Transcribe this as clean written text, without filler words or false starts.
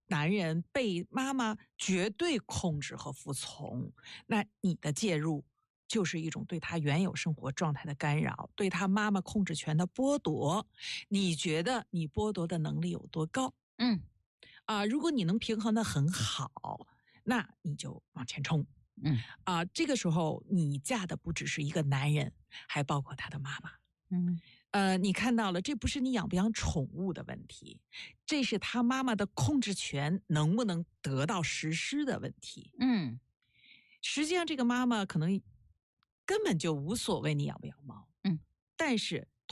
男人被妈妈绝对控制和服从，那你的介入就是一种对他原有生活状态的干扰，对他妈妈控制权的剥夺。你觉得你剥夺的能力有多高？ 嗯如果你能平衡的很好，那你就往前冲。 嗯这个时候你嫁的不只是一个男人，还包括他的妈妈。 嗯你看到了，这不是你养不养宠物的问题，这是他妈妈的控制权能不能得到实施的问题。 嗯实际上，这个妈妈可能根本就无所谓你养不养猫， 嗯但是